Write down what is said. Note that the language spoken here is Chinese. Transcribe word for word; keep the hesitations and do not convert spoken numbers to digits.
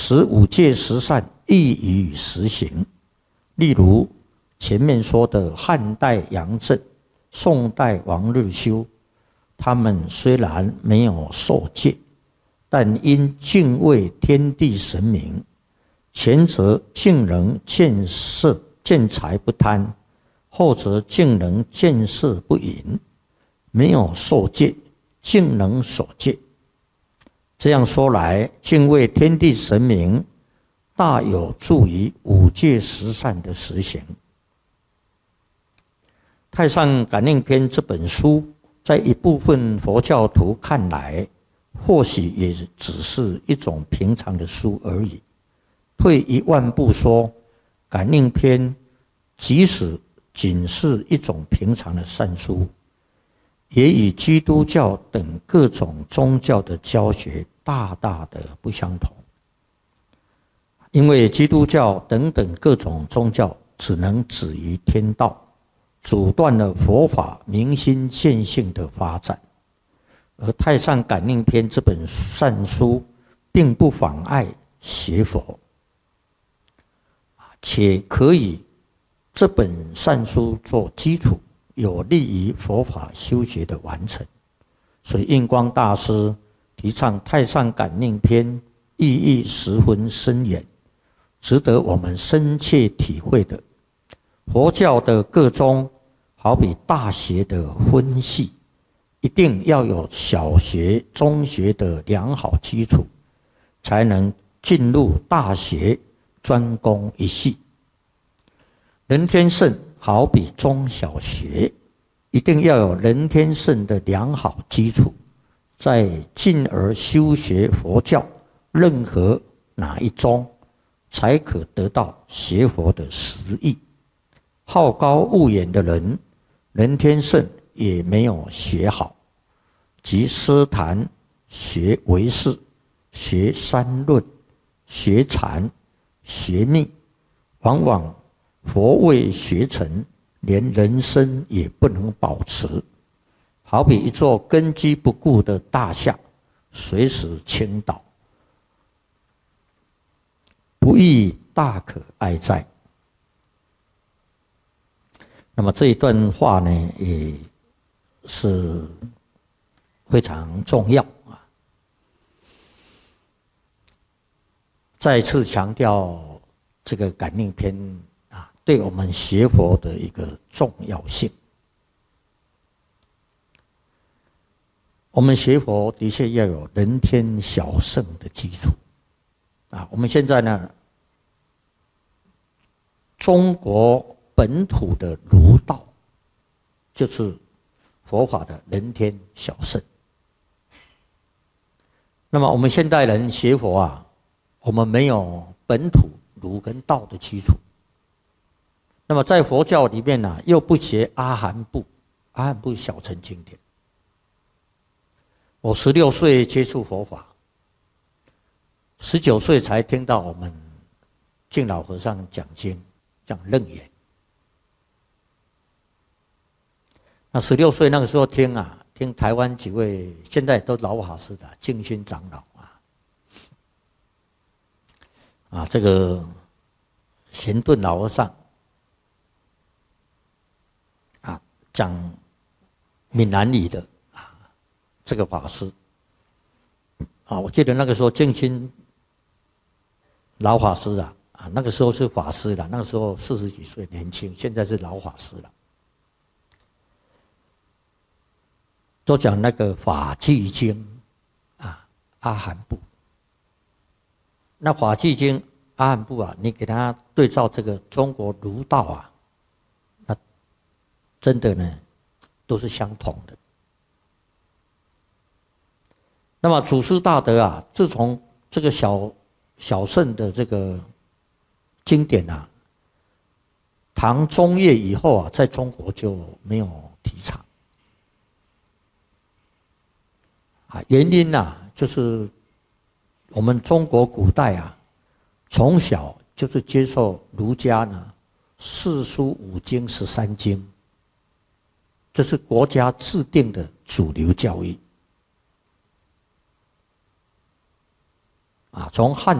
使五戒十善易于实行。例如前面说的汉代杨震、宋代王日修，他们虽然没有受戒，但因敬畏天地神明，前者竟能见色见财不贪，后者竟能见色不淫，没有受戒，竟能守戒。这样说来，敬畏天地神明大有助于五戒十善的实行。《太上感应篇》这本书，在一部分佛教徒看来，或许也只是一种平常的书而已。退一万步说，感应篇即使仅是一种平常的善书，也与基督教等各种宗教的教学大大的不相同。因为基督教等等各种宗教只能止于天道，阻断了佛法明心见性的发展，而《太上感应篇》这本善书并不妨碍学佛，且可以这本善书做基础，有利于佛法修学的完成。所以印光大师提倡《太上感应篇》，意义十分深远，值得我们深切体会的。佛教的各宗好比大学的分系，一定要有小学、中学的良好基础，才能进入大学专攻一系。人天圣好比中小学，一定要有人天圣的良好基础，再进而修学佛教任何哪一宗，才可得到学佛的实义。好高骛远的人，人天圣也没有学好，即诗坛学唯识、学三论、学禅、学密，往往佛未学成，连人生也不能保持。好比一座根基不固的大厦，随时倾倒，不亦大可哀哉。那么这一段话呢，也是非常重要啊，再次强调这个感应篇啊，对我们学佛的一个重要性。我们学佛的确要有人天小圣的基础啊。我们现在呢，中国本土的儒道，就是佛法的人天小圣。那么我们现代人学佛啊，我们没有本土儒跟道的基础。那么在佛教里面呢、啊，又不学阿含部，阿含部小乘经典。我十六岁接触佛法，十九岁才听到我们净老和尚讲经，讲楞严。那十六岁那个时候听啊，听台湾几位现在都老法师的净心长老啊，啊这个贤顿老和尚啊讲闽南语的啊这个法师啊，我记得那个时候净心老法师啊啊那个时候是法师了，那个时候四十几岁年轻，现在是老法师了。都讲那个法纪经啊，阿含部。那法纪经阿含部啊，你给他对照这个中国儒道啊，那真的呢都是相同的。那么祖师大德啊，自从这个小小圣的这个经典啊，唐中叶以后啊，在中国就没有提倡。啊，原因啊，就是我们中国古代啊，从小就是接受儒家呢四书五经十三经，这是国家制定的主流教育。啊，从汉